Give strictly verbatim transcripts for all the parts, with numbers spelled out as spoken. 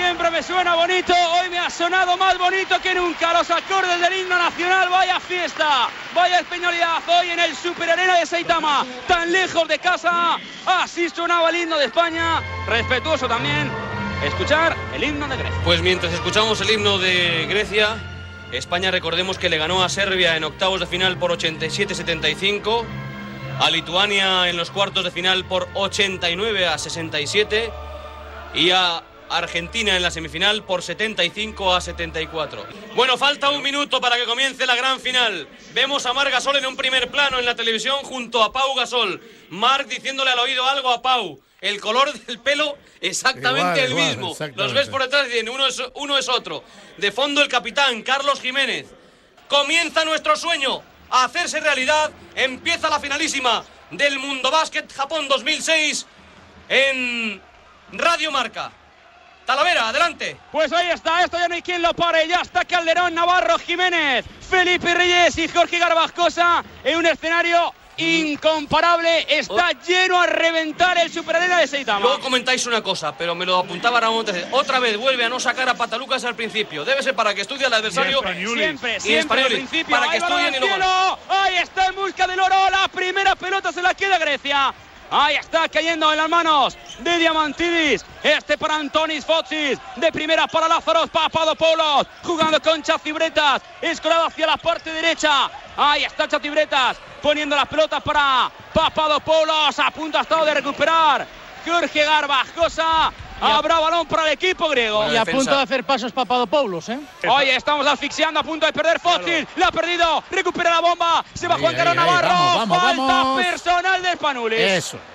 Siempre me suena bonito, hoy me ha sonado más bonito que nunca. Los acordes del himno nacional, vaya fiesta, vaya españolidad hoy en el Super Arena de Saitama, tan lejos de casa. Así sonaba el himno de España, respetuoso también escuchar el himno de Grecia. Pues mientras escuchamos el himno de Grecia, España, recordemos que le ganó a Serbia en octavos de final por ochenta y siete a setenta y cinco, a Lituania en los cuartos de final por ochenta y nueve a sesenta y siete y a Argentina en la semifinal por setenta y cinco a setenta y cuatro. Bueno, falta un minuto para que comience la gran final. Vemos a Marc Gasol en un primer plano en la televisión junto a Pau Gasol. Marc diciéndole al oído algo a Pau. El color del pelo exactamente igual, el igual, mismo. Exactamente. Los ves por detrás y dicen, uno es, uno es otro. De fondo el capitán Carlos Jiménez. Comienza nuestro sueño a hacerse realidad. Empieza la finalísima del Mundo Básquet Japón dos mil seis en Radio Marca. Talavera, adelante. Pues ahí está, esto ya no hay quien lo pare. Ya está Calderón, Navarro, Jiménez, Felipe Reyes y Jorge Garbascosa en un escenario incomparable. Está oh. lleno a reventar el Super Arena de Saitama. Luego comentáis una cosa, pero me lo apuntaba Ramón. Otra vez vuelve a no sacar a Patalucas al principio. Debe ser para que estudie al adversario. Siempre, siempre al principio. Para que estudien y luego. Ahí está en busca del oro. La primera pelota se la queda Grecia. Ahí está cayendo en las manos de Diamantidis. Este para Antonis Fotsis. De primera para Lázaros Papadopoulos. Jugando con Chatibretas. Escolado hacia la parte derecha. Ahí está Chatibretas. Poniendo las pelotas para Papadopoulos. A punto ha estado de recuperar Jorge Garbascosa. Habrá balón para el equipo griego. Y a punto de hacer pasos Papadopoulos, ¿eh? Oye, estamos asfixiando, a punto de perder Fósil. La ha perdido. Recupera la bomba. Se va Juan Carlos Navarro. Vamos, vamos, Falta vamos. personal del Spanulis. Eso es.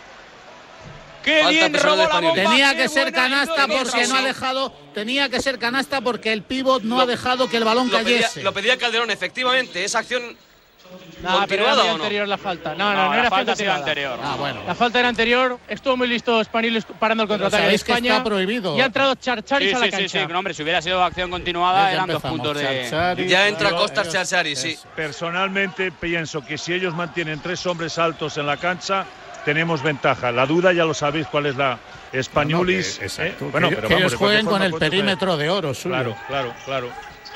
Qué Falta bien robó la bomba. Tenía que ser canasta porque no ha dejado. Tenía que ser canasta porque el pívot no lo, ha dejado que el balón lo cayese. Pedía, lo pedía Calderón, efectivamente. Esa acción. No, pero era muy anterior la falta. No, no, no, no era falta, falta anterior. Ah, bueno. La falta era anterior. Estuvo muy listo Spanulis parando el contraataque de España. Está prohibido. Y ha entrado Charcharis sí, a la sí, cancha. Sí, sí, no, hombre, si hubiera sido acción continuada, eran dos puntos de. Charcharis, ya entra Costas Charcharis, sí. Personalmente pienso que si ellos mantienen tres hombres altos en la cancha, tenemos ventaja. La duda ya lo sabéis cuál es la Spanulis. No, no, que, exacto, ¿eh? Bueno, que, pero que vamos, ellos jueguen con el puede perímetro de oro suyo. Claro, claro, claro.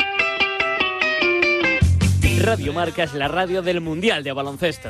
Radio Marca es la radio del Mundial de Baloncesto.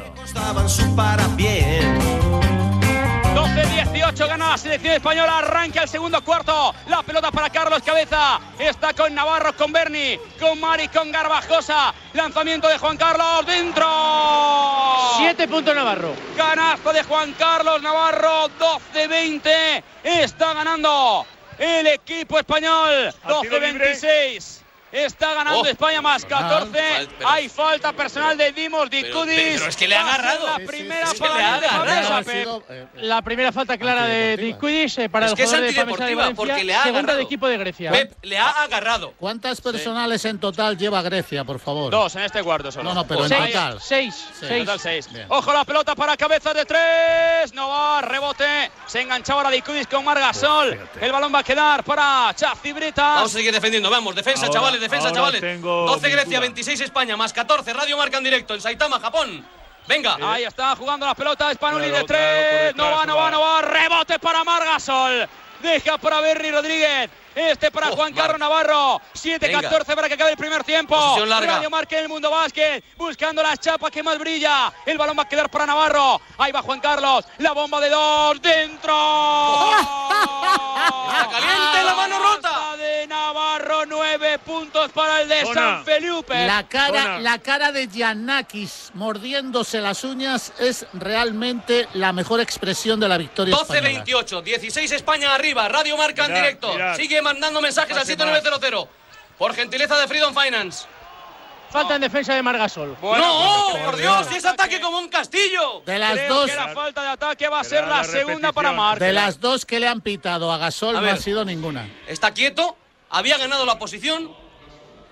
doce dieciocho gana la selección española. Arranca el segundo cuarto. La pelota para Carlos Cabeza. Está con Navarro, con Berni, con Mari, con Garbascosa. Lanzamiento de Juan Carlos. ¡Dentro! Siete puntos Navarro. Canasta de Juan Carlos Navarro. doce veinte. Está ganando el equipo español. doce veintiséis. Está ganando oh, España más catorce. Pero, hay falta personal de Dimos Dikudis. Pero, pero es que le ha agarrado. La primera, sí, sí, es que le ha agarrado. La primera falta clara de Dikudis eh, para es el que jugador es de Pamesa de Valencia, porque le ha segunda agarrado. de equipo de Grecia. Pep, le ha agarrado. ¿Cuántas personales sí. en total lleva Grecia, por favor? Dos en este cuarto solo. No, no, pero seis, en total. Seis. Seis. seis. Total seis. Bien. Ojo la pelota para Cabeza de tres. No va, rebote. Se enganchaba la Dikudis con Marc Gasol. Pues, el balón va a quedar para Chatibretas. Vamos a seguir defendiendo, vamos. Defensa, ahora, chavales, defensa, chavales. doce Grecia, veintiséis España, más catorce. Radio Marca en directo en Saitama, Japón. Venga. Sí. Ahí está jugando la pelota Spanulis claro, de tres. Claro, no va, no va, no va. Rebote para Marc Gasol. Deja para Berni Rodríguez. Este para oh, Juan Carlos Navarro. siete catorce para que acabe el primer tiempo. Radio Marca en el Mundo Básquet. Buscando las chapas que más brilla. El balón va a quedar para Navarro. Ahí va Juan Carlos. La bomba de dos. ¡Dentro! ¡Está caliente, la mano rota! De Navarro, nueve puntos para el de Ona. San Felipe. La cara, la cara de Giannakis mordiéndose las uñas es realmente la mejor expresión de la victoria doce veintiocho, dieciséis España arriba. Radio Marca mirad, en directo. Mirad. Sigue mandando mensajes al siete nueve cero cero. Por gentileza de Freedom Finance. Falta oh. en defensa de Marc Gasol. Bueno, ¡no! Por, por Dios, si es ataque como un castillo. De las Creo dos. Que la falta de ataque va a ser la, la segunda para Marc. De las dos que le han pitado a Gasol, a no ver, ha sido ninguna. Está quieto, había ganado la posición.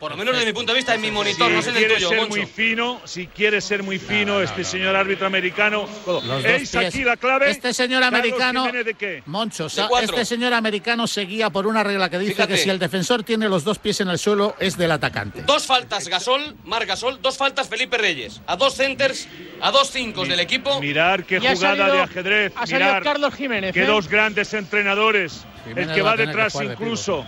Por lo menos desde mi punto de vista, en mi monitor, si no sé en el quiere tuyo, ser Moncho. muy fino, si quiere ser muy fino, No, no, este no, señor no. árbitro americano. Los ¿Veis dos pies. aquí la clave? Este señor Carlos americano, Jiménez, ¿de qué? Moncho, De cuatro. este señor americano se guía por una regla que dice Fíjate. que si el defensor tiene los dos pies en el suelo es del atacante. Dos faltas Gasol, Marc Gasol, dos faltas Felipe Reyes. A dos centers, a dos cinco del equipo. Mirar qué Y ha jugada salido- de ajedrez. ha salido Mirar Carlos Jiménez, que ¿eh? dos grandes entrenadores. Jiménez el que va va a tener que detrás jugar de incluso.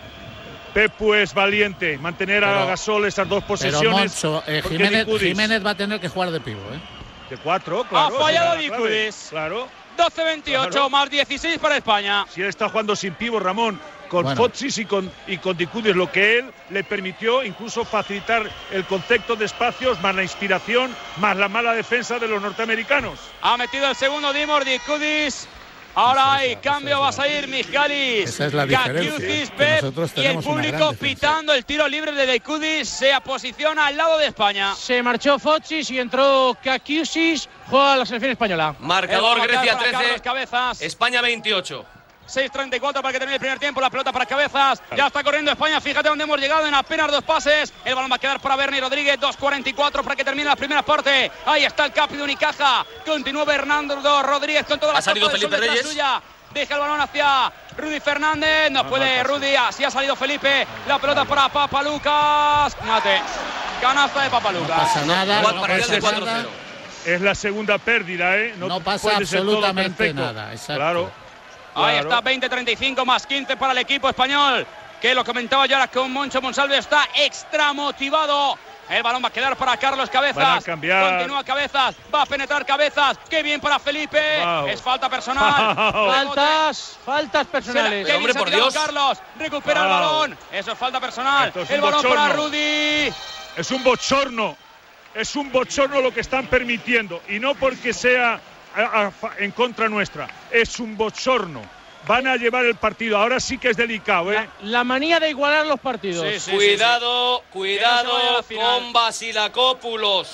Pepu es valiente. Mantener a Pero- Gasol estas dos Pero posesiones. Moncho, eh, porque Jiménez, Dicudis- Jiménez va a tener que jugar de pivo, ¿eh? De cuatro, claro. fallado será la clave. Dicudis. Claro. doce veintiocho Claro. más dieciséis para España. Si él está jugando sin pivo, Ramón, con Bueno. Fotsis y con, y con Dicudis, lo que él le permitió incluso facilitar el concepto de espacios, más la inspiración, más la mala defensa de los norteamericanos. Ha metido el segundo Dimor Dicudis. Ahora Esa es hay la- cambio, esa va a es la- salir Mijalis. Esa es la diferencia, Kakiusis, que Pep, nosotros y el tenemos una público gran defensa. pitando el tiro libre de Dicudis. Se posiciona al lado de España. Se marchó Fotsis y entró Kakiusis. Juega la selección española. Marcador El Grecia para Carlos trece, Cabezas. España veintiocho. seis treinta y cuatro para que termine el primer tiempo. La pelota para Cabezas. Ya está corriendo España. Fíjate dónde hemos llegado en apenas dos pases. El balón va a quedar para Bernie Rodríguez. dos cuarenta y cuatro para que termine la primera parte. Ahí está el capi de Unicaja. Continúa Bernardo Rodríguez con toda la Ha salido fuerza del Felipe sol detrás Reyes. suya. Deja el balón hacia Rudy Fernández. No puede Rudy. Así ha salido Felipe. La pelota para Papalucas. Mate. Canasta de No Papalucas. pasa nada, Cuatro- no parcial pasa de cuatro nada. cero. Es la segunda pérdida, ¿eh? No pasa puede ser todo absolutamente perfecto. nada, exacto. Claro. Ahí claro. está, veinte treinta y cinco más quince para el equipo español. Que lo comentaba yo ahora con Moncho Monsalve. Está extra motivado. El balón va a quedar para Carlos Cabezas. Van a cambiar. Continúa Cabezas. Va a penetrar Cabezas. Qué bien para Felipe. Wow. Es falta personal. Wow. Faltas, faltas personales. Qué bien Hombre, se ha por tirado Dios. Carlos. Recupera el Wow. balón. Eso es falta personal. Esto es El un balón para bochorno. Rudy. Es un bochorno. Es un bochorno lo que están permitiendo. Y no porque sea a- a fa- en contra nuestra. Es un bochorno. Van a llevar el partido. Ahora sí que es delicado, ¿eh? La, la manía de igualar los partidos. Sí, sí, Cuidado, Que no se vaya a la cuidado final. con Basilakopoulos.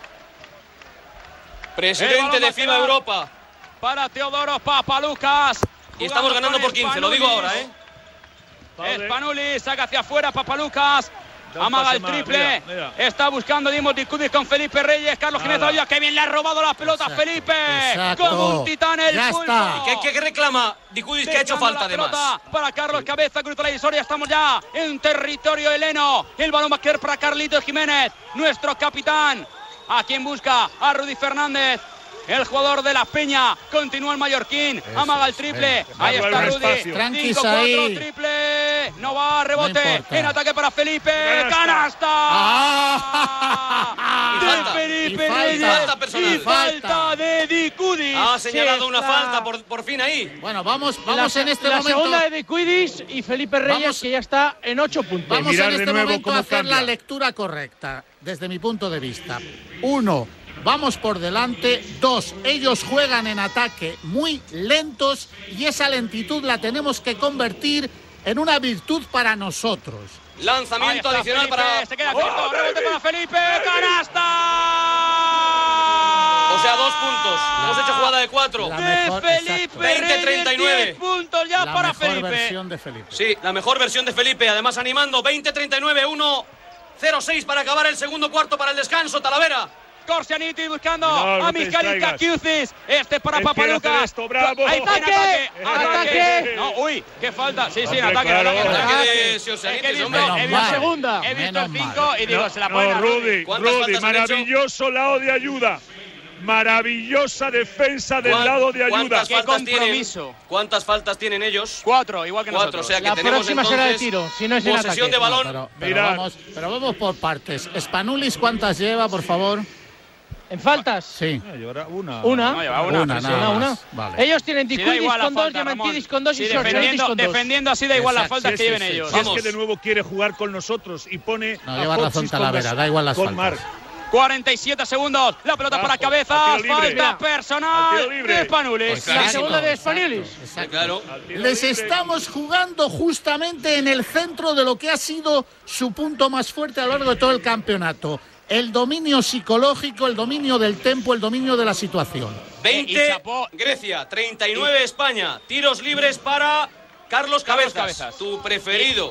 El Presidente balón va de a FIBA quedar Europa. Para Teodoro Papalucas. Y estamos Jugando ganando con por quince, lo digo Spanulis. ahora, ¿eh? Padre. Spanulis saca hacia afuera Papalucas. Da un Amaga pase el más, triple. mira, mira. Está buscando Dimos Dicudis con Felipe Reyes. Carlos Jiménez Nada. Olivia. Que bien le ha robado la pelota a Exacto, Felipe. exacto. Como un titán el Ya pulpo. está. ¿Qué, qué- qué reclama Dicudis que ha hecho Dejando falta la además? pelota para Carlos Cabeza, cruza la divisoria. Estamos ya en territorio heleno. El balón va a quedar para Carlitos Jiménez, nuestro capitán. A quien busca a Rudy Fernández. El jugador de la Peña. Continúa el mallorquín. Amaga el triple. eh. Ahí Dejadlo está en Rudy. espacio. Tranquis cinco cuatro, ahí. triple. No va, rebote. No importa. En ataque para Felipe. Canasta. ¡Canasta! Y De falta. Felipe Y falta. Reyes. Falta personal. Y falta Falta. de Dicudis. Ha señalado Sí, una está. falta por, por fin ahí. Bueno, vamos, vamos la, en este la momento. segunda de Dicudis y Felipe Reyes, Vamos- que ya está en ocho puntos. Vamos mirar en de este nuevo momento cómo a hacer cambia. la lectura correcta, desde mi punto de vista. Uno, vamos por delante. Dos, ellos juegan en ataque muy lentos y esa lentitud la tenemos que convertir en una virtud para nosotros. Ahí Lanzamiento está adicional Felipe, para. Se queda corto, ¡Oh, rebote David! para Felipe, canasta. O sea, dos puntos. Hemos hecho jugada de cuatro. La De mejor- Felipe exacto. Reyes, veinte treinta y nueve. diez puntos ya La para mejor Felipe. versión de Felipe. Sí, la mejor versión de Felipe. Además, animando. veinte treinta y nueve, uno cero seis para acabar el segundo cuarto para el descanso. Talavera. Corsianiti buscando No, no a te Mijail distraigas. Kakiusis. Este para Él quiere hacer Papalucas. esto, bravo. Ahí está, en ¡Ataque! ataque. ¡Ataque! No, uy, qué falta. Sí, sí, en Hombre, ataque, en claro. ataque, en Ataque ataque. de Es Siosanitis, que he visto, hombre. he Menos visto- mal. segunda. He visto Menos el cinco mal. y digo, No, se la no, pueden dar, Rudy, ¿Cuántas Rudy, faltas han hecho? maravilloso lado de ayuda. Maravillosa defensa del ¿Cuán- lado de ayuda. ¿Cuántas Qué faltas compromiso. tienen? ¿cuántas faltas tienen ellos? Cuatro, igual que Cuatro, nosotros. o sea que La tenemos próxima entonces será de tiro, si no es en posesión ataque. de balón. Pero, pero Mirad. vamos, pero vamos por partes. Spanulis, ¿cuántas lleva, por favor? ¿En faltas? Sí. Ah, llevará una. Una. No, lleva una. Una, sí, sí. nada Una, una. más. Vale. Ellos tienen Sí, da Dicudis igual la con dos, falta, Diamantidis Ramón. con dos Sí, y Siosanitis defendiendo, con dos. defendiendo así da igual las Exacto. faltas Si que es lleven que- ellos. si es Vamos. que de nuevo quiere jugar con nosotros y pone No, a lleva razón Foxis con Talavera, Bas- da igual las con faltas. Marc. cuarenta y siete segundos. La pelota Abajo, para al Cabezas. tiro libre. Falta Al personal tiro libre. de Spanulis. Pues La clásico, segunda de exacto, Spanulis. exacto. Claro. Al tiro Les libre. estamos jugando justamente en el centro de lo que ha sido su punto más fuerte a lo largo de todo el campeonato. El dominio psicológico, el dominio del tempo, el dominio de la situación. Y veinte chapó. Grecia, treinta y nueve España. Tiros libres para Carlos Carlos Cabezas, Cabezas. tu preferido.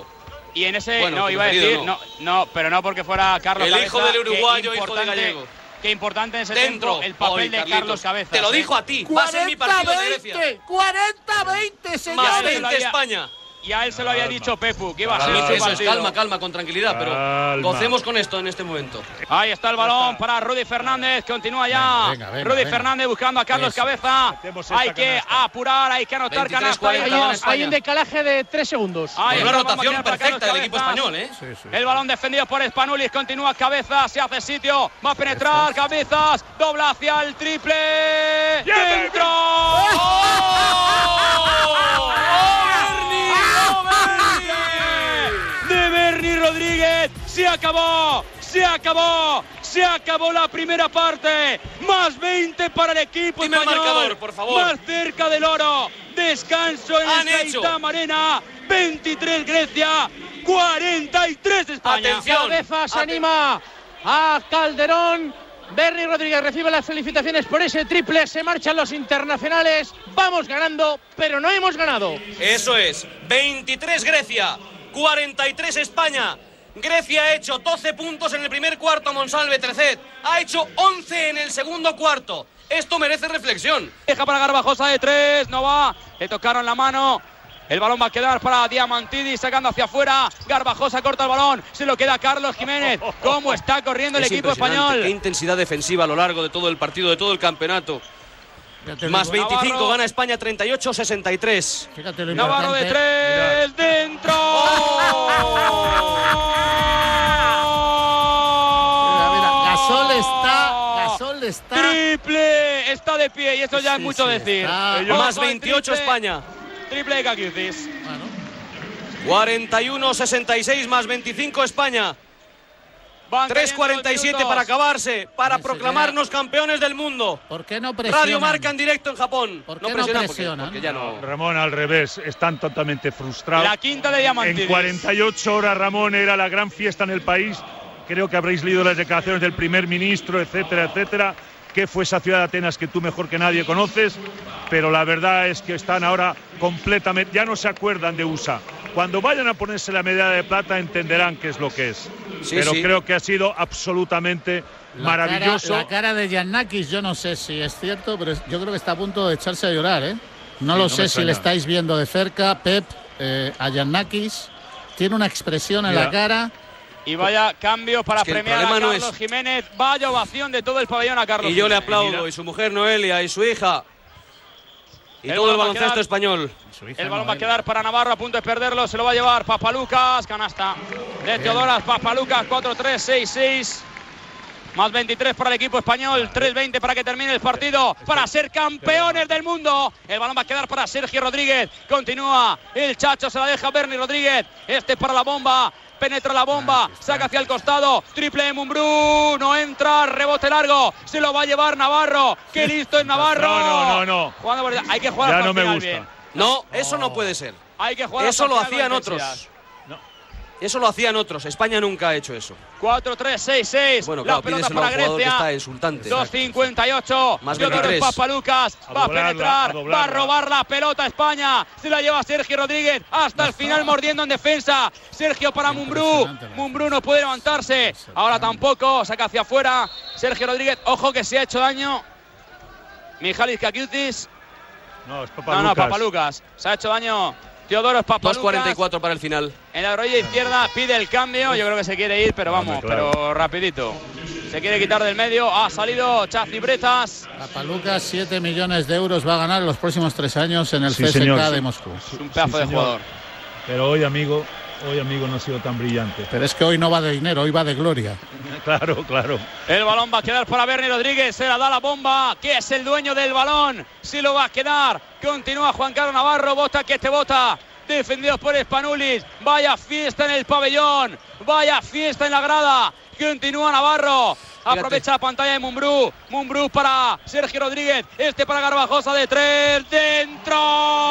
Y en ese, bueno, no, iba a decir, no. no, no, pero no porque fuera Carlos el Cabeza. El hijo del uruguayo, hijo de gallego. Qué importante en ese Dentro, tiempo el papel hoy, de Carlitos, Carlos Cabeza. Te lo dijo ¿eh? a ti, va a ser mi partido de Grecia. cuarenta veinte, señores. Más veinte España. Y a él se lo había dicho Pepu, que iba a ser Calma, su eso partido. es, calma, calma, con tranquilidad, pero Calma. gocemos con esto en este momento. Ahí está el balón para Rudy Fernández, continúa ya. Venga, venga, venga, Rudy venga. Fernández buscando a Carlos Eso. Cabeza. Metemos esta Hay que canasta. apurar, hay que anotar veintitrés, canasta. cuarenta, Ahí gana está. España. Hay un decalaje de tres segundos. Ahí Una está, rotación vamos a tirar para perfecta Carlos del equipo Cabeza. español, ¿eh? Sí, sí. El balón defendido por Spanulis, continúa Cabeza, se hace sitio, va a penetrar, Cabezas, dobla hacia el triple. ¡Ya, ¡Dentro! De Berni Rodríguez, se acabó, se acabó, se acabó la primera parte. Más veinte para el equipo Dime el español. marcador, por favor. Más cerca del oro. Descanso en Han el hecho. Saitama Arena. veintitrés Grecia, cuarenta y tres España. Atención. Cabeza se anima a Calderón. Berni Rodríguez recibe las felicitaciones por ese triple. Se marchan los internacionales. Vamos ganando, pero no hemos ganado. Eso es, veintitrés Grecia, cuarenta y tres España. Grecia ha hecho doce puntos en el primer cuarto, Monsalve Trecet. Ha hecho once en el segundo cuarto. Esto merece reflexión. Deja para Garbajosa de tres, no va. Le tocaron la mano. El balón va a quedar para Diamantidis, sacando hacia afuera. Garbajosa corta el balón, se lo queda Carlos Jiménez. ¿Cómo está corriendo el Es equipo impresionante, español? Qué intensidad defensiva a lo largo de todo el partido, de todo el campeonato. Fíjate, Más lo- veinticinco, Navarro. gana España treinta y ocho sesenta y tres. Fíjate lo Navarro de importante. tres, dentro. Mira, mira, Gasol está, Gasol está. Triple, está de pie y eso ya es Sí, mucho sí, decir. está. Ojo Más al veintiocho triple. España. Triple de Kakiutis. Bueno, cuarenta y uno sesenta y seis más veinticinco España. Van tres cayendo cuarenta y los siete minutos. para acabarse, para Ese proclamarnos campeones del mundo. ¿por qué no presionan? Radio Marca en directo en Japón. ¿Por qué no no presionan porque- presionan? porque ya no. Ramón, al revés, están totalmente frustrados. La quinta de Diamantidis. En cuarenta y ocho horas, Ramón, era la gran fiesta en el país. Creo que habréis leído las declaraciones del primer ministro, etcétera, etcétera. ¿Qué fue esa ciudad de Atenas que tú mejor que nadie conoces? Pero la verdad es que están ahora completamente, ya no se acuerdan de U S A. Cuando vayan a ponerse la medalla de plata entenderán qué es lo que es. Sí, Pero sí. creo que ha sido absolutamente la maravilloso. Cara, la cara de Giannakis, yo no sé si es cierto, pero yo creo que está a punto de echarse a llorar, ¿eh? No Sí, lo no sé me si extraña. le estáis viendo de cerca, Pep, eh, a Giannakis. Tiene una expresión en Mira. la cara. Y vaya cambio para Es que el premiar a problema no Carlos es- Jiménez. Vaya ovación de todo el pabellón a Carlos Y yo le Jiménez. aplaudo, Mira. y su mujer Noelia, y su hija. Y El todo el balón va a baloncesto quedar- español. El balón va a quedar para Navarro, a punto de perderlo. Se lo va a llevar Papalucas. Canasta de Teodoras Papalucas. cuatro tres seis seis. Más veintitrés para el equipo español. tres veinte para que termine el partido. Para ser campeones del mundo. El balón va a quedar para Sergio Rodríguez. Continúa el Chacho. Se la deja Berni Rodríguez. Este para la bomba. Penetra la bomba. Saca hacia el costado. Triple de Mumbrú. No entra. Rebote largo. Se lo va a llevar Navarro. Qué listo es Navarro. No, no, no, no. Jugando por- Hay que jugar Ya hasta no el me final gusta. bien. No, eso no puede ser. Hay que jugar Eso hasta lo el final hacían con otros. intensidad. Eso lo hacían otros. España nunca ha hecho eso. cuatro tres seis seis. Bueno, la claro, pelota pídeselo a para un jugador que está Grecia. insultante. dos cincuenta y ocho. Más Teodoro veintitrés. Papalucas. A Va a doblarla, penetrar. a Va a doblarla. robar la pelota a España. Se la lleva Sergio Rodríguez. Hasta el final mordiendo en defensa. Sergio para Mumbrú. Impresionante, Mumbrú no puede levantarse. Ahora tampoco. Saca hacia afuera. Sergio Rodríguez. Ojo que se ha hecho daño. Mijalis Kakiutis. No, es No, Papalucas. no, Papalucas. Se ha hecho daño. Teodoro Papalucas. dos cuarenta y cuatro para el final. En la rodilla izquierda pide el cambio. Yo creo que se quiere ir, pero vamos, Hombre, claro. pero rapidito. Se quiere quitar del medio. Ha salido Chacibretas. Papalucas, siete millones de euros va a ganar en los próximos tres años en el Sí, C S K señor, sí. de Moscú. Es un pedazo Sí, de señor. jugador. Pero hoy, amigo, hoy, amigo, no ha sido tan brillante. Pero es que hoy no va de dinero, hoy va de gloria. Claro, claro. El balón va a quedar para Berni Rodríguez. Se la da la bomba. Que es el dueño del balón. Sí lo va a quedar. Continúa Juan Carlos Navarro. Bota que te bota. Defendidos por Spanulis. Vaya fiesta en el pabellón. Vaya fiesta en la grada. Continúa Navarro. Aprovecha la pantalla de Mumbrú. Mumbrú para Sergio Rodríguez. Este para Garbajosa de tres. ¡Dentro!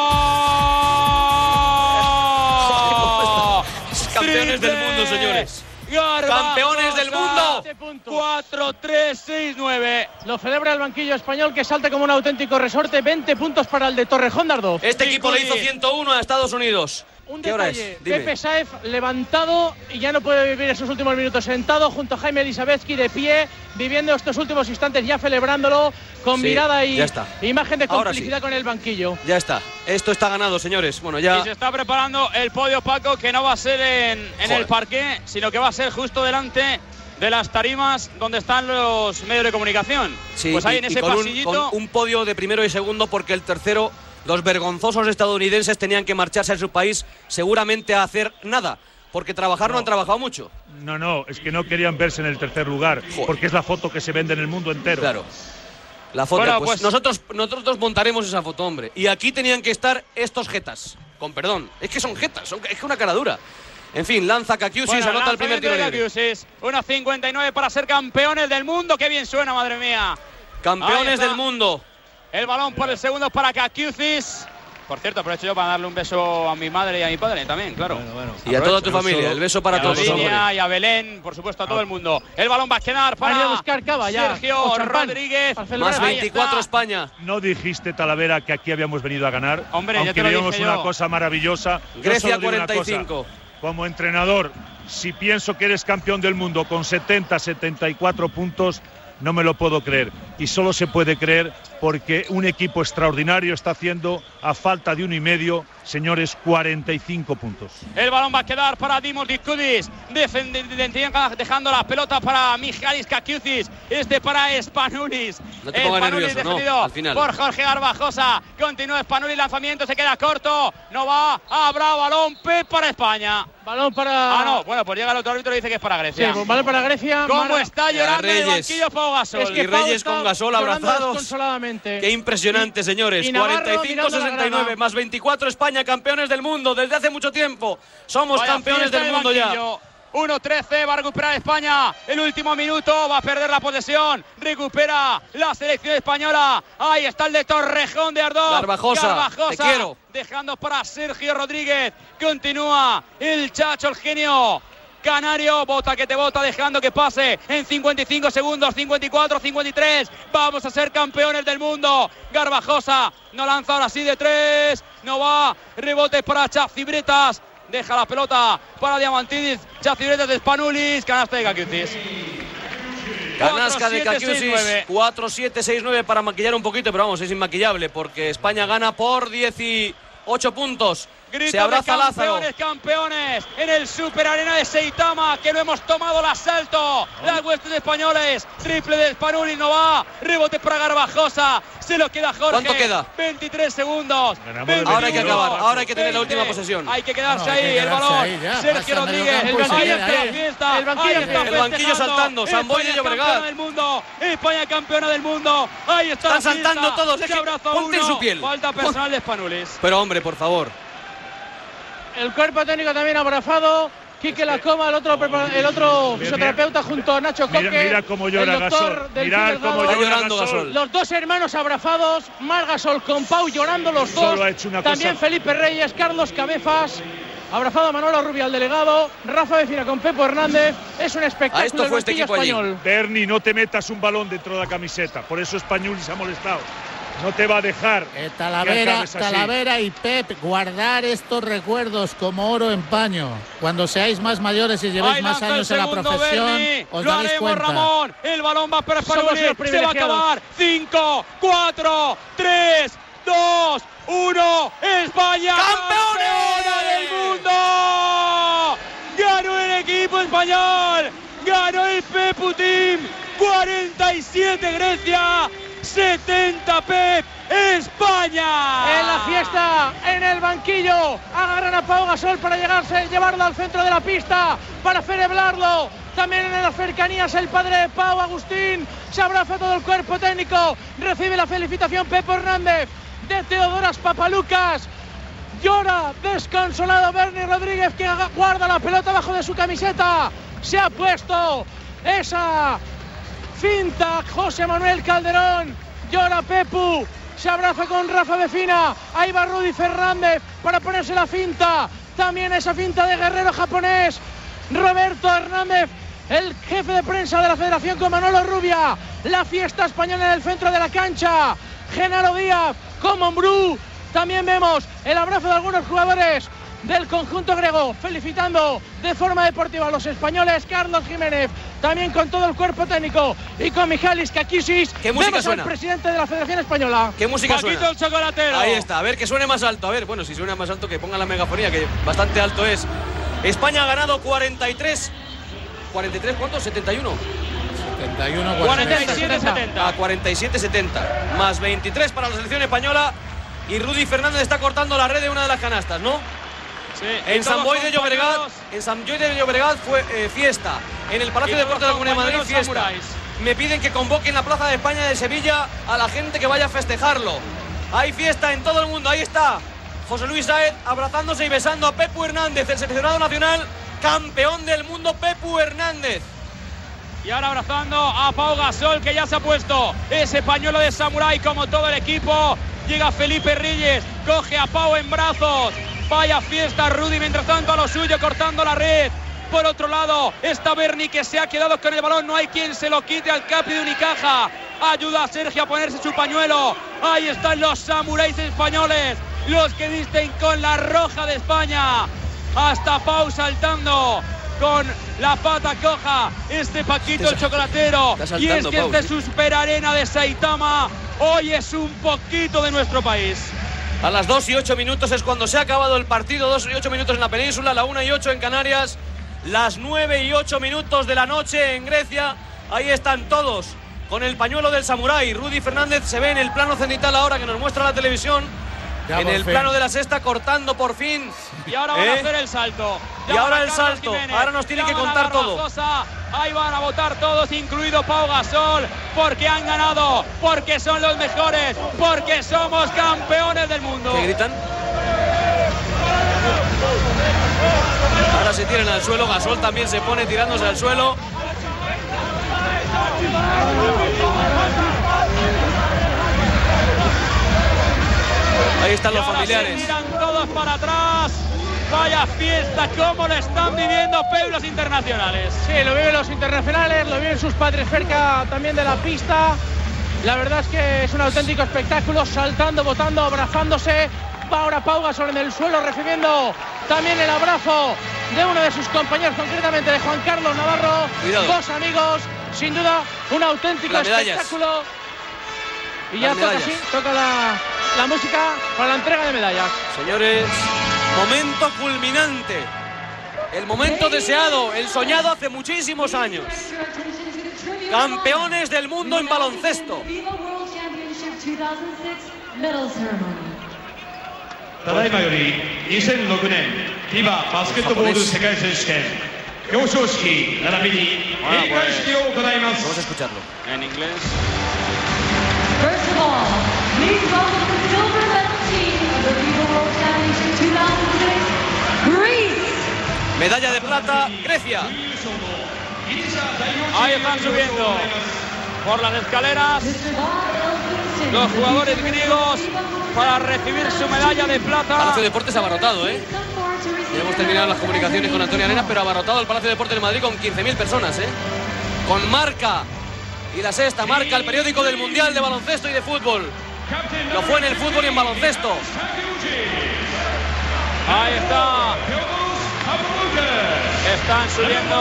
Campeones del mundo, señores. Campeones del mundo. cuatro tres seis nueve. Lo celebra el banquillo español, que salta como un auténtico resorte. veinte puntos para el de Torrejón de Ardoz. Este equipo le hizo ciento uno a Estados Unidos. Un ¿Qué hora detalle, es? Dime. Pepe Sáez levantado y ya no puede vivir esos últimos minutos sentado junto a Jaime Elisabetsky de pie, viviendo estos últimos instantes, ya celebrándolo con Sí, mirada y ya está. imagen de Ahora complicidad sí. con el banquillo. Ya está. Esto está ganado, señores. Bueno, ya. Y se está preparando el podio, Paco, que no va a ser en, en Joder. el parqué, sino que va a ser justo delante de las tarimas donde están los medios de comunicación. Sí, pues ahí y- en y ese con un- pasillito. con un podio de primero y segundo, porque el tercero, los vergonzosos estadounidenses tenían que marcharse a su país seguramente a hacer nada, porque trabajar no, No. han trabajado mucho. No, no, es que no querían verse en el tercer lugar, Joder. porque es la foto que se vende en el mundo entero. Claro. La foto, Bueno, pues, pues- nosotros nosotros montaremos esa foto, hombre. Y aquí tenían que estar estos jetas, con perdón. Es que son jetas, son, es que una cara dura. En fin, lanza Kakiusis, Bueno, anota el primer tiro lanzamiento de libre. Kakiusis, uno cincuenta y nueve para ser campeones del mundo. Qué bien suena, madre mía. Ahí Campeones está. del mundo. El balón por el segundo para Kakiusis. Por cierto, aprovecho yo para darle un beso a mi madre y a mi padre también, claro. Y a toda tu no familia. solo- El beso para Y a todos, hombre. Línea y a Belén, por supuesto, a todo el mundo. El balón va a quedar Han ido a para buscar cava ya. Sergio O champán, Rodríguez. para celebrar. Más Ahí veinticuatro está. España. No dijiste, Talavera, que aquí habíamos venido a ganar. Hombre, ya aunque te lo vimos dije una yo. cosa maravillosa. Yo Grecia solo digo una cuarenta y cinco. cosa. Como entrenador, si pienso que eres campeón del mundo con setenta, setenta y cuatro puntos, no me lo puedo creer. Y solo se puede creer porque un equipo extraordinario está haciendo, a falta de uno y medio, señores, cuarenta y cinco puntos. El balón va a quedar para Dimos Dikudis, dejando la pelota para Mijalis Kakiusis. Este para Spanulis. No te pongas Spanulis nervioso, no, defendido al final. por Jorge Garbajosa. Continúa Spanulis, lanzamiento, se queda corto. No va, habrá balón P para España. Balón para. Ah, no, bueno, pues llega el otro árbitro y dice que es para Sí, Grecia. pues balón para Grecia. ¿Cómo Mara- está Y a llorando en el Reyes. banquillo Pau Gasol? Es que Y Pau Reyes está con Gasol llorando abrazados. desconsoladamente. Qué impresionante, señores. Y Navarro cuarenta y cinco mirando la sesenta y nueve grada. más veinticuatro España, campeones del mundo desde hace mucho tiempo. Somos Vaya campeones fiesta del de mundo ya. banquillo. uno trece, va a recuperar España. El último minuto, va a perder la posesión. Recupera la selección española. Ahí está el de Torrejón de Ardón. Garbajosa, te quiero. Dejando para Sergio Rodríguez. Continúa el Chacho, el genio canario. Bota que te bota, dejando que pase en cincuenta y cinco segundos. cincuenta y cuatro, cincuenta y tres. Vamos a ser campeones del mundo. Garbajosa no lanza ahora sí de tres. No va. Rebote para Chacibretas. Deja la pelota para Diamantidis. Chacibretas de Spanulis. Canasta de Kakiusis. Canasca de cuatro siete seis nueve. Kakiusis. cuatro siete seis nueve para maquillar un poquito, pero vamos, es inmaquillable porque España gana por dieciocho puntos. Grito Se abraza de Lázaro. campeones, campeones en el Super Arena de Seitama, que no hemos tomado el asalto. Las huestes españoles, triple de Spanulis, no va. Rebote para Garbajosa, se lo queda Jorge. ¿Cuánto queda? veintitrés segundos. Ganamos de veintiuno, Ahora hay que acabar, ahora hay que tener la veinte. última posesión. Hay que quedarse No, hay ahí, que el quedarse balón. ahí ya. Sergio Pasa medio Rodríguez, campo y se ahí queda está de la pie. fiesta. El banquillo Ahí de está pie. El banquillo festejando. saltando, Samboy España y Llobregat. campeona del mundo. España campeona del mundo. Ahí está Están la saltando fiesta. todos, es Se que abraza ponte en uno. su piel. Falta personal de Spanulis. Pero hombre, por favor. El cuerpo técnico también abrazado. Quique Lacoma, el otro, prepara- el otro Mira, fisioterapeuta, junto a Nacho Coque. Mira, mira cómo llora el doctor Gasol. del Mirad Ciudad cómo Dado. Está llora llorando Gasol. Gasol. Los dos hermanos abrazados, Marc Gasol con Pau llorando los dos. Solo ha hecho una También cosa- Felipe Reyes, Carlos Cabezas, abrazado a Manolo Rubio, al delegado, Rafa Vecina con Pepo Hernández. Es un espectáculo A esto del fue este banquillo equipo allí. español. Berni, no te metas un balón dentro de la camiseta. Por eso Español se ha molestado. No te va a dejar. Eh, que Talavera, acabes así. Talavera y Pep, guardar estos recuerdos como oro en paño. Cuando seáis más mayores y llevéis Ahí más lanza el años en la segundo profesión, Berni. os Lo daréis haremos, cuenta. Ramón. El balón va para Somos Spanulis. los Se va a privilegiados. acabar. cinco, cuatro, tres, dos, uno. España ¡Campeones! campeona del mundo. Ganó el equipo español. Ganó el Pepu Team. cuarenta y siete Grecia. setenta Pep. España. En la fiesta, en el banquillo, agarran a Pau Gasol para llegarse, llevarlo al centro de la pista, para celebrarlo. También en las cercanías el padre de Pau, Agustín, se abraza todo el cuerpo técnico, recibe la felicitación Pepo Hernández de Teodoras Papalucas. Llora desconsolado Berni Rodríguez, que guarda la pelota bajo de su camiseta. Se ha puesto esa finta José Manuel Calderón. Llora Pepu. Se abraza con Rafa Vecina. Ahí va Rudy Fernández para ponerse la finta. También esa finta de guerrero japonés. Roberto Hernández, el jefe de prensa de la federación, con Manolo Rubia. La fiesta española en el centro de la cancha. Genaro Díaz con Mombrú. También vemos el abrazo de algunos jugadores del conjunto griego, felicitando de forma deportiva a los españoles. Carlos Jiménez, también con todo el cuerpo técnico y con Michalis Kakisis. ¿Qué música Vemos suena? al presidente de la Federación Española. ¿Qué música Paquito suena? el chocolatero. Ahí está, a ver, que suene más alto. A ver, bueno, si suena más alto que ponga la megafonía, que bastante alto es. España ha ganado cuarenta y tres. ¿cuarenta y tres cuántos? setenta y uno. setenta y uno, cuarenta y siete setenta. A cuarenta y siete setenta. Más veintitrés para la selección española. Y Rudy Fernández está cortando la red de una de las canastas, ¿no? Sí, En San Boi de son Llobregat, pañuelos. en San Boi de Llobregat fue eh, fiesta. En el Palacio Y de todos Deportes de la son Comunidad de Madrid, pañuelos fiesta. samuráis. Me piden que convoque en la Plaza de España de Sevilla a la gente que vaya a festejarlo. Hay fiesta en todo el mundo, ahí está José Luis Sáez abrazándose y besando a Pepu Hernández, el seleccionado nacional, campeón del mundo, Pepu Hernández. Y ahora abrazando a Pau Gasol, que ya se ha puesto ese pañuelo de samurái como todo el equipo. Llega Felipe Reyes, coge a Pau en brazos. Vaya fiesta Rudy, mientras tanto a lo suyo, cortando la red. Por otro lado está Berni, que se ha quedado con el balón. No hay quien se lo quite al Capi de Unicaja. Ayuda a Sergio a ponerse su pañuelo. Ahí están los samuráis españoles, los que visten con la roja de España. Hasta Pau saltando con la pata coja, este Paquito el chocolatero. Y es que este Super Arena de Saitama hoy es un poquito de nuestro país. A las dos y ocho minutos es cuando se ha acabado el partido. Dos y ocho minutos en la península, la una y ocho en Canarias, las nueve y ocho minutos de la noche en Grecia. Ahí están todos con el pañuelo del samurái. Rudy Fernández se ve en el plano cenital ahora que nos muestra la televisión. Ya en el fin. Plano de la sexta, cortando por fin. Y ahora van ¿Eh? a hacer el salto. Y ahora el salto. Jiménez. Ahora nos tiene que contar todo. Ahí van a votar todos, incluido Pau Gasol, porque han ganado, porque son los mejores, porque somos campeones del mundo. ¿Qué gritan? Ahora se tiran al suelo. Gasol también se pone tirándose al suelo. Ahí están los familiares. Se tiran todos para atrás. Vaya fiesta, cómo lo están viviendo pueblos internacionales. Sí, lo viven los internacionales, lo viven sus padres cerca también de la pista. La verdad es que es un auténtico espectáculo, saltando, botando, abrazándose. Va ahora Pau Gasol en el suelo, recibiendo también el abrazo de uno de sus compañeros, concretamente de Juan Carlos Navarro. Cuidado. Dos amigos, sin duda, un auténtico espectáculo. Y ya toca, sí, toca la, la música para la entrega de medallas. Señores, momento culminante. El momento deseado, el soñado hace muchísimos años. Campeones del mundo en baloncesto. ただいまよりにせんろくねん フィバ バスケットボール世界選手権表彰式並びに閉会式を行います。 Vamos a escucharlo. En inglés. First of all, please welcome the silver medal team of the FIBA World Championship dos mil seis, Greece. Medalla de plata, Grecia. Ahí están subiendo por las escaleras los jugadores griegos para recibir su medalla de plata. Palacio de Deportes abarrotado, ¿eh? Ya hemos terminado las comunicaciones con Antonio Arenas, pero abarrotado el Palacio de Deportes de Madrid con quince mil personas, ¿eh? Con Marca y la sexta, Marca, el periódico del Mundial de baloncesto y de fútbol. Lo fue en el fútbol y en baloncesto. Ahí está. Están subiendo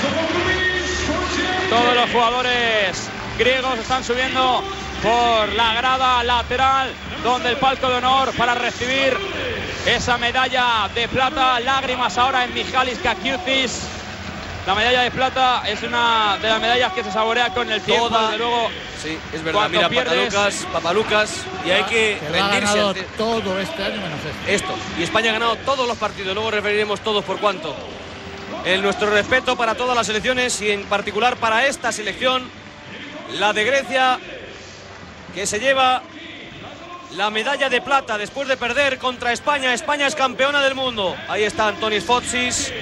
todos los jugadores griegos, están subiendo por la grada lateral, donde el palco de honor para recibir esa medalla de plata. Lágrimas ahora en Michalis Kakiutis. La medalla de plata es una de las medallas que se saborea con el tiempo. Toda. Desde luego, sí, es verdad. Mira, pierdes... Papalucas, Papalucas, y hay que, que rendirse. Ha ganado ante... todo este año menos este. Esto. Y España ha ganado todos los partidos. Luego referiremos todos por cuánto. El nuestro respeto para todas las selecciones y en particular para esta selección, la de Grecia, que se lleva la medalla de plata después de perder contra España. España es campeona del mundo. Ahí está Antonis Fotsis,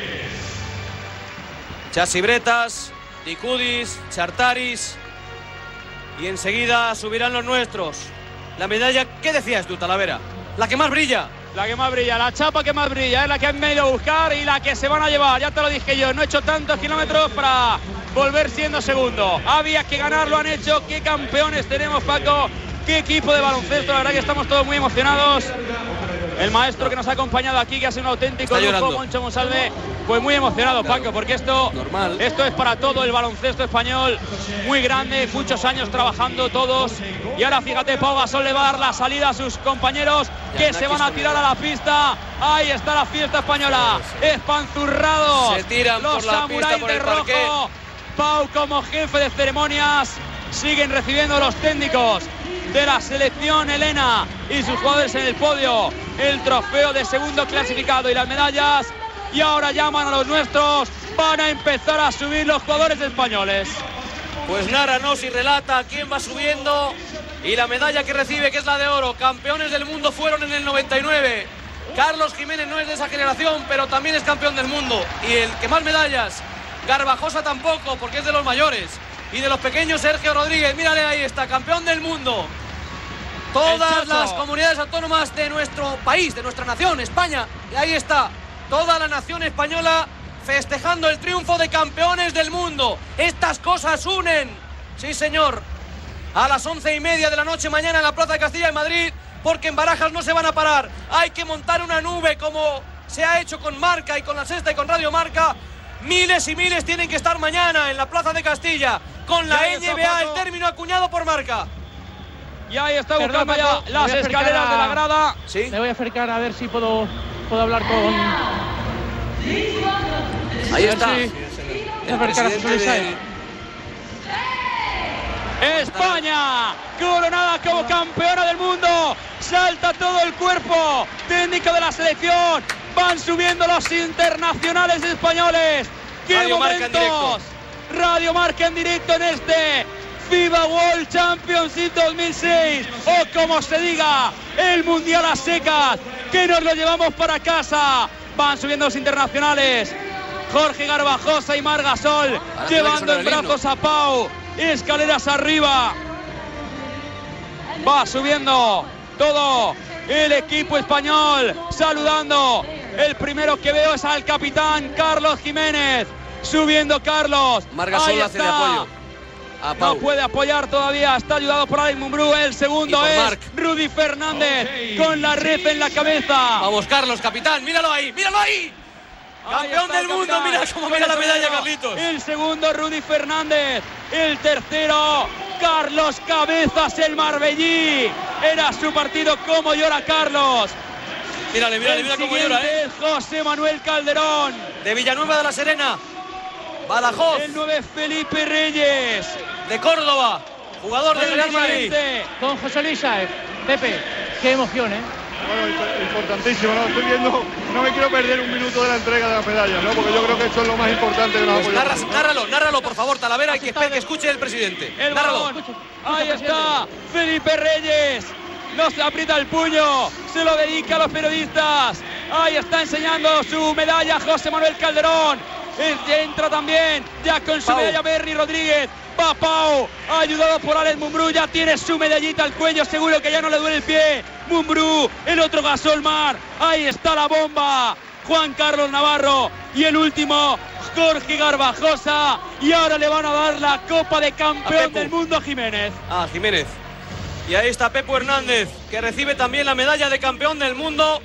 Chasibretas, Tikudis, Chartaris. Y enseguida subirán los nuestros. La medalla, ¿qué decías tú, Talavera? La que más brilla. La que más brilla, la chapa que más brilla, es la que han venido a buscar y la que se van a llevar. Ya te lo dije yo, no he hecho tantos kilómetros para volver siendo segundo. Había que ganar, lo han hecho. Qué campeones tenemos, Paco. Qué equipo de baloncesto, la verdad que estamos todos muy emocionados. el maestro que nos ha acompañado aquí, que ha sido un auténtico lujo, Moncho Monsalve, pues muy emocionado, claro, Paco, porque esto, normal. esto es para todo el baloncesto español, muy grande, muchos años trabajando todos, y ahora fíjate, Pau Gasol le va a dar la salida a sus compañeros que se van a tirar a la pista. Ahí está la fiesta española, espanzurrados, se tiran los por la samuráis pista, por de el rojo. parqué. Pau como jefe de ceremonias, siguen recibiendo los técnicos de la selección Elena y sus jugadores en el podio el trofeo de segundo clasificado y las medallas, y ahora llaman a los nuestros, van a empezar a subir los jugadores españoles. Pues narranos y relata quién va subiendo, y la medalla que recibe, que es la de oro. Campeones del mundo fueron en el noventa y nueve. Carlos Jiménez no es de esa generación, pero también es campeón del mundo, y el que más medallas. Garbajosa tampoco, porque es de los mayores. Y de los pequeños, Sergio Rodríguez, mírale, ahí está, campeón del mundo. Todas las comunidades autónomas de nuestro país, de nuestra nación, España, y ahí está, toda la nación española festejando el triunfo de campeones del mundo. Estas cosas unen, sí señor. A las once y media de la noche mañana en la Plaza de Castilla en Madrid, porque en Barajas no se van a parar. Hay que montar una nube como se ha hecho con Marca y con La Sexta y con Radio Marca. Miles y miles tienen que estar mañana en la Plaza de Castilla con la N B A, el término acuñado por Marca. Y ahí está buscando ya las escaleras a... de la grada. ¿Sí? Me voy a acercar a ver si puedo, puedo hablar con... Ahí está. Si... El presidente de... España, coronada como campeona del mundo. Salta todo el cuerpo técnico de la selección. Van subiendo los internacionales españoles. ¡Qué Radio momentos! Radio Marca en directo en este FIBA World Championship dos mil seis, o como se diga, el Mundial a secas, que nos lo llevamos para casa. Van subiendo los internacionales. Jorge Garbajosa y Marc Gasol llevando en brazos a Pau. Escaleras arriba. Va subiendo todo el equipo español, saludando. El primero que veo es al capitán Carlos Jiménez. Subiendo Carlos. Marc Gasol hace de apoyo a Pau. No puede apoyar todavía, está ayudado por Alex Mumbrú. El segundo es Marc. Rudy Fernández, okay, con la red en la cabeza. Vamos Carlos, capitán, míralo ahí, míralo ahí. Campeón del mundo, mira cómo mira la medalla, Carlitos. El segundo, Rudy Fernández. El tercero, Carlos Cabezas, el marbellí. Era su partido, como llora Carlos. Mírale, mírale, mira cómo llora, ¿eh? José Manuel Calderón. De Villanueva de la Serena. Badajoz. El nueve, Felipe Reyes. De Córdoba. Jugador del Real Madrid. Don José Luis Sáez. Pepe, qué emoción, ¿eh? Bueno, importantísimo, ¿no? Estoy viendo, no me quiero perder un minuto de la entrega de las medallas, ¿no? Porque yo creo que esto es lo más importante de los pues narra, Nárralo, nárralo, por favor, Talavera, y que, que escuche el presidente. El nárralo. Balón. Ahí está, Felipe Reyes. No se aprieta el puño, se lo dedica a los periodistas. Ahí está enseñando su medalla José Manuel Calderón. Entra también ya con su Pau. medalla Berni Rodríguez. Va Pau, ayudado por Alex Mumbrú, ya tiene su medallita al cuello, seguro que ya no le duele el pie. Mumbrú, el otro Gasol Mar, ahí está la bomba. Juan Carlos Navarro y el último, Jorge Garbajosa. Y ahora le van a dar la Copa de Campeón del Mundo a Jiménez. Ah, Jiménez. Y ahí está Pepu Hernández, que recibe también la medalla de Campeón del Mundo.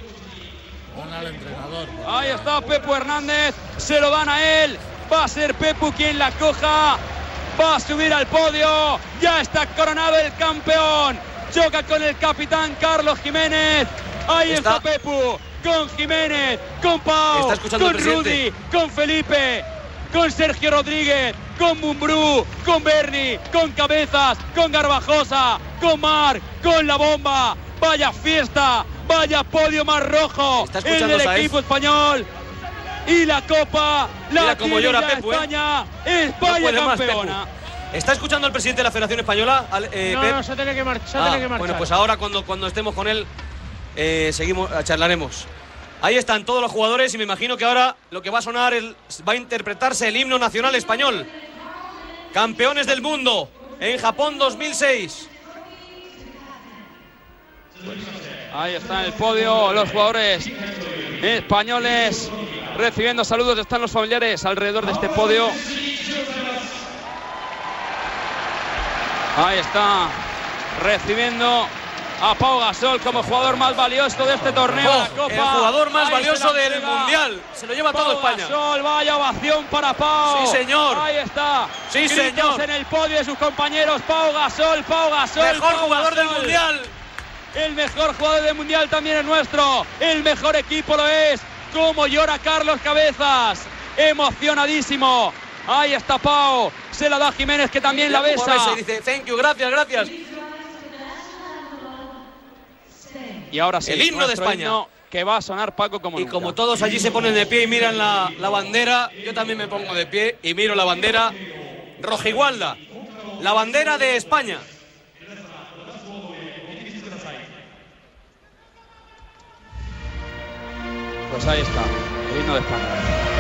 Al entrenador. Ahí está Pepu Hernández, se lo dan a él. Va a ser Pepu quien la coja. Va a subir al podio. Ya está coronado el campeón. Choca con el capitán Carlos Jiménez. Ahí está, está Pepu. Con Jiménez, con Pau, con Rudy, con Felipe, con Sergio Rodríguez, con Mumbrú, con Berni, con Cabezas, con Garbajosa, con Marc, con la bomba. Vaya fiesta, vaya podio más rojo en el equipo español. Y la Copa la Mira cómo llora Pepu, España, ¿eh? España no campeona. Más, ¿está escuchando el presidente de la Federación Española? Eh, no, Pep? no, se tiene que, mar se ah, tiene que marchar. Bueno, pues ahora cuando, cuando estemos con él, eh, seguimos, charlaremos. Ahí están todos los jugadores y me imagino que ahora lo que va a sonar, el, va a interpretarse el himno nacional español. Campeones del mundo en Japón dos mil seis. Ahí está en el podio los jugadores españoles recibiendo saludos. Están los familiares alrededor de este podio. Ahí está recibiendo a Pau Gasol como jugador más valioso de este torneo. Oh, la Copa. El jugador más Ahí valioso del entrega. Mundial. Se lo lleva Pau todo España. Gasol, vaya ovación para Pau. Sí, señor. Ahí está. Sí, Gritos señor. en el podio de sus compañeros. Pau Gasol, Pau Gasol. Mejor Pau jugador Gasol. del Mundial. El mejor jugador del Mundial también es nuestro. El mejor equipo lo es. Cómo llora Carlos Cabezas. Emocionadísimo. Ahí está Pau. Se la da a Jiménez, que también la besa. Y dice, thank you, gracias, gracias. Y ahora sí, el himno de nuestro España. himno que va a sonar, Paco, como Y nunca. como todos allí se ponen de pie y miran la, la bandera, yo también me pongo de pie y miro la bandera rojigualda. La bandera de España. Pues ahí está, el himno de España.